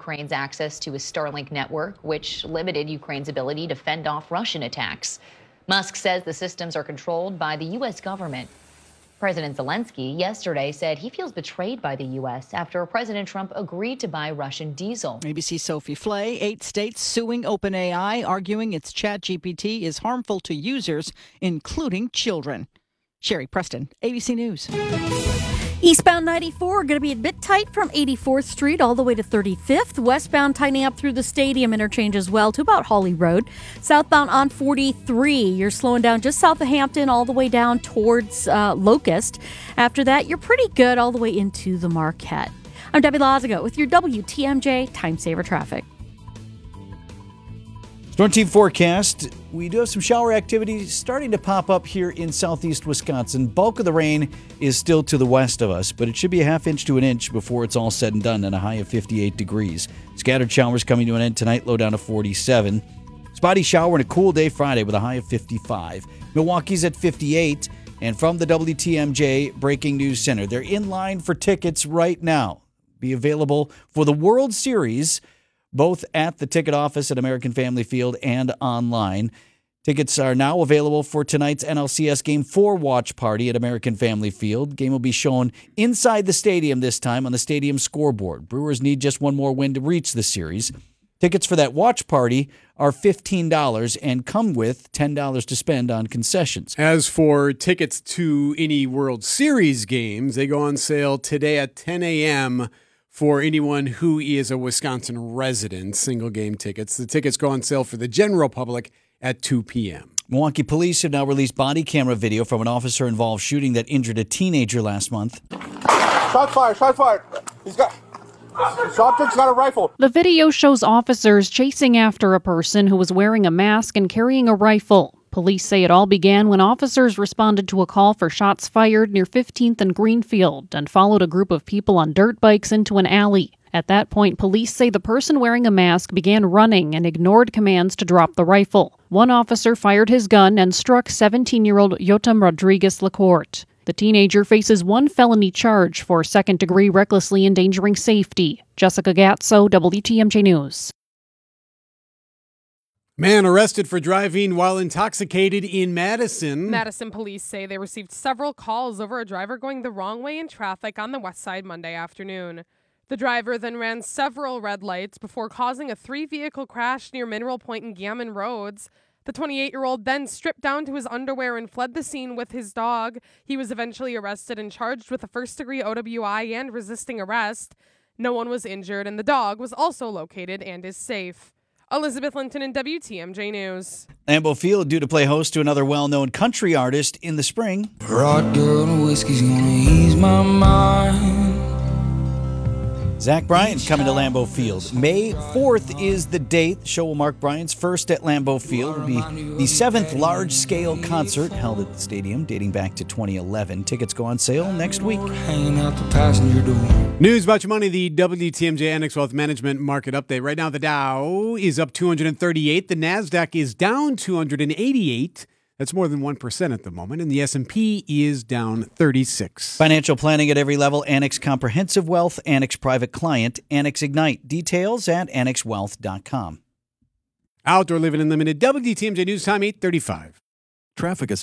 Ukraine's access to a Starlink network, which limited Ukraine's ability to fend off Russian attacks. Musk says the systems are controlled by the U.S. government. President Zelensky yesterday said he feels betrayed by the U.S. after President Trump agreed to buy Russian diesel. ABC Sophie Flay, 8 states suing OpenAI, arguing its ChatGPT is harmful to users, including children. Sherry Preston, ABC News. Eastbound 94 going to be a bit tight from 84th Street all the way to 35th. Westbound tightening up through the stadium interchange as well to about Holly Road. Southbound on 43, you're slowing down just south of Hampton all the way down towards Locust. After that, you're pretty good all the way into the Marquette. I'm Debbie Lazago with your WTMJ Time Saver Traffic. Storm Team forecast. We do have some shower activity starting to pop up here in southeast Wisconsin. Bulk of the rain is still to the west of us, but it should be a half inch to an inch before it's all said and done, and a high of 58 degrees. Scattered showers coming to an end tonight, low down to 47. Spotty shower and a cool day Friday with a high of 55. Milwaukee's at 58. And from the WTMJ Breaking News Center, they're in line for tickets right now. Be available for the World Series, both at the ticket office at American Family Field and online. Tickets are now available for tonight's NLCS Game 4 watch party at American Family Field. Game will be shown inside the stadium this time on the stadium scoreboard. Brewers need just one more win to reach the series. Tickets for that watch party are $15 and come with $10 to spend on concessions. As for tickets to any World Series games, they go on sale today at 10 a.m., for anyone who is a Wisconsin resident, single game tickets. The tickets go on sale for the general public at 2 p.m. Milwaukee police have now released body camera video from an officer-involved shooting that injured a teenager last month. Shot fired. He's got... Subject's got a rifle. The video shows officers chasing after a person who was wearing a mask and carrying a rifle. Police say it all began when officers responded to a call for shots fired near 15th and Greenfield and followed a group of people on dirt bikes into an alley. At that point, police say the person wearing a mask began running and ignored commands to drop the rifle. One officer fired his gun and struck 17-year-old Yotam Rodriguez Lacourt. The teenager faces one felony charge for second-degree recklessly endangering safety. Jessica Gatso, WTMJ News. Man arrested for driving while intoxicated in Madison. Madison police say they received several calls over a driver going the wrong way in traffic on the west side Monday afternoon. The driver then ran several red lights before causing a 3-vehicle crash near Mineral Point and Gammon Roads. The 28-year-old then stripped down to his underwear and fled the scene with his dog. He was eventually arrested and charged with a first-degree OWI and resisting arrest. No one was injured, and the dog was also located and is safe. Elizabeth Linton in WTMJ News. Lambeau Field due to play host to another well-known country artist in the spring. Rod girl and whiskey's gonna ease my mind. Zach Bryan's coming to Lambeau Field. May 4th is the date. The show will mark Bryan's first at Lambeau Field. It will be the 7th large-scale concert held at the stadium dating back to 2011. Tickets go on sale next week. News about your money, the WTMJ Annex Wealth Management Market Update. Right now, the Dow is up 238. The NASDAQ is down 288. That's more than 1% at the moment, and the S&P is down 36. Financial planning at every level. Annex Comprehensive Wealth, Annex Private Client, Annex Ignite. Details at annexwealth.com. Outdoor Living Unlimited, WTMJ News Time, 8:35. Traffic is